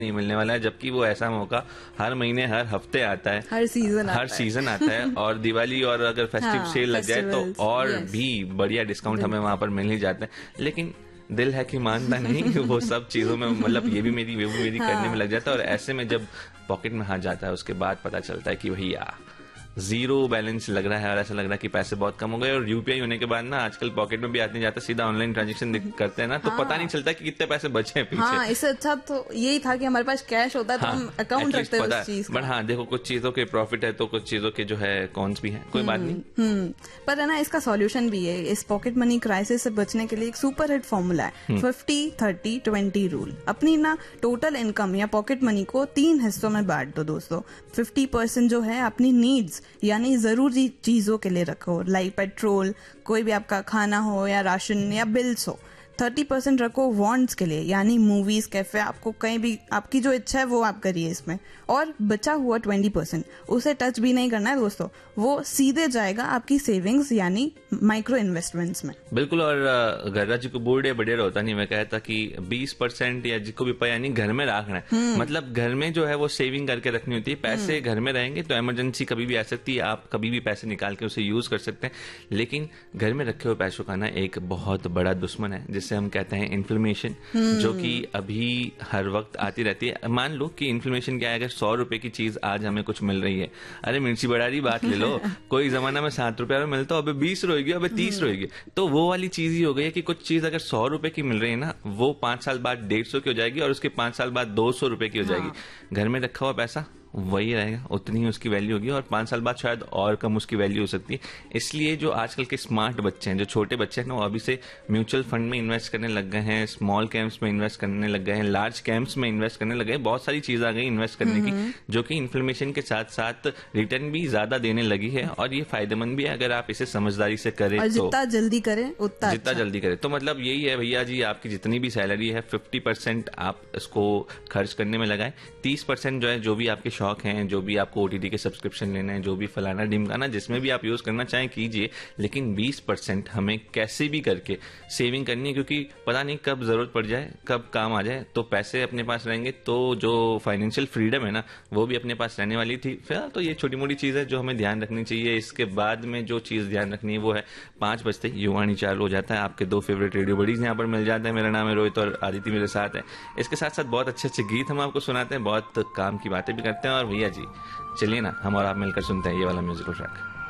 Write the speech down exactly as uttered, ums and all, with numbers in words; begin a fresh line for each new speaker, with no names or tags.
नहीं मिलने वाला है, जबकि वो ऐसा मौका हर महीने हर हफ्ते आता है,
हर सीजन
हर सीजन आता है। और दिवाली और अगर फेस्टिव
हाँ,
सेल लग जाए तो और
yes.
भी बढ़िया डिस्काउंट हमें वहां पर मिल ही जाते हैं। लेकिन दिल है कि मानता नहीं, वो सब चीजों में मतलब ये भी मेरी वो भी मेरी हाँ. करने में लग जाता है। और ऐसे में जब पॉकेट में हाथ जाता है उसके बाद पता चलता है कि भैया जीरो बैलेंस लग रहा है और ऐसा लग रहा है कि पैसे बहुत कम हो गए। और यूपीआई होने के बाद ना आजकल पॉकेट में भी आते नहीं जाता, सीधा ऑनलाइन ट्रांजैक्शन करते हैं ना, तो हाँ। पता नहीं चलता कि कितने पैसे बचे हैं पीछे।
हाँ, इससे अच्छा तो यही था कि हमारे पास कैश होता है तो हाँ, हम अकाउंट रखते हैं उस चीज का।
बट हाँ देखो, कुछ चीजों के प्रॉफिट है तो कुछ चीजों के जो है कॉन्स भी है, कोई बात नहीं।
हम्म पर है ना, इसका सॉल्यूशन भी है। इस पॉकेट मनी क्राइसिस से बचने के लिए एक सुपर हिट फॉर्मूला है, फिफ्टी थर्टी ट्वेंटी रूल। अपनी ना टोटल इनकम या पॉकेट मनी को तीन हिस्सों में बांट दो दोस्तों। फिफ्टी परसेंट जो है अपनी नीड्स यानी जरूरी चीजों के लिए रखो, लाइक पेट्रोल, कोई भी आपका खाना हो या राशन या बिल्स हो। थर्टी परसेंट रखो वांट्स के लिए, यानी मूवीज, कैफे, आपको कहीं भी आपकी जो इच्छा है वो आप करिए इसमें। और बचा हुआ ट्वेंटी परसेंट उसे टच भी नहीं करना है दोस्तों, वो सीधे जाएगा आपकी सेविंग्स यानी माइक्रो इन्वेस्टमेंट्स में।
बिल्कुल। और गर्रा जी को बूढ़े बढ़िया होता नहीं, मैं कहता कि बीस परसेंट या जिसको भी पाया नहीं घर में रखना है। मतलब घर में जो है वो सेविंग करके रखनी होती है। पैसे घर में रहेंगे तो इमरजेंसी कभी भी आ सकती है, आप कभी भी पैसे निकाल के उसे यूज कर सकते हैं। लेकिन घर में रखे हुए पैसों का ना एक बहुत बड़ा दुश्मन है जिसे हम कहते हैं इन्फ्लेमेशन, जो कि अभी हर वक्त आती रहती है। मान लो कि इन्फ्लेमेशन क्या है, अगर सौ रुपए की चीज आज हमें कुछ मिल रही है, अरे मिर्ची बड़ारी बात ले लो, कोई जमाना में सात रुपए में मिलता, अभी बीस रहेगी, अभी तीस रहेगी। तो वो वाली चीज ही हो गई है कि कुछ चीज अगर सौ रुपए की मिल रही है ना, वो पांच साल बाद डेढ़ सौ की हो जाएगी और उसके पांच साल बाद दो सौ रुपए की हो जाएगी। हाँ। घर में रखा हुआ पैसा वही रहेगा, उतनी ही उसकी वैल्यू होगी और पांच साल बाद शायद और कम उसकी वैल्यू हो सकती है। इसलिए जो आजकल के स्मार्ट बच्चे हैं, जो छोटे बच्चे हैं ना, वो अभी से म्यूचुअल फंड में इन्वेस्ट करने लग गए हैं, स्मॉल कैंप्स में इन्वेस्ट करने लग गए हैं, लार्ज कैंप्स में इन्वेस्ट करने लग गए हैं। बहुत सारी चीज आ गई इन्वेस्ट करने की, जो कि इन्फ्लेमेशन के साथ साथ रिटर्न भी ज्यादा देने लगी है। और ये फायदेमंद भी है अगर आप इसे समझदारी से करें
और जितना
तो,
जल्दी करें उतना
जितना
अच्छा।
जल्दी करें। तो मतलब यही है भैया जी, आपकी जितनी भी सैलरी है फिफ्टी परसेंट आप इसको खर्च करने में लगाएं। तीस परसेंट जो है जो भी आपके शौक हैं, जो भी आपको ओटीटी के सब्सक्रिप्शन लेना है, जो भी फलाना ढिमकाना जिसमें भी आप यूज करना चाहें कीजिए। लेकिन बीस परसेंट हमें कैसे भी करके सेविंग करनी है, क्योंकि पता नहीं कब जरूरत पड़ जाए, कब काम आ जाए। तो पैसे अपने पास रहेंगे तो जो फाइनेंशियल फ्रीडम है ना, वो भी अपने पास रहने वाली थी। फिलहाल तो ये छोटी मोटी चीज है जो हमें ध्यान रखनी चाहिए। इसके बाद में जो चीज ध्यान रखनी है वो है पांच बजते ही युवाणी चालू हो जाता है। आपके दो फेवरेट रेडियो बडीज यहाँ पर मिल जाते हैं। मेरा नाम है रोहित और आदित्य मेरे साथ है। इसके साथ साथ बहुत अच्छे अच्छे गीत हम आपको सुनाते हैं, बहुत काम की बातें भी करते हैं। और भैया जी चलिए ना, हम और आप मिलकर सुनते हैं ये वाला म्यूजिकल ट्रैक।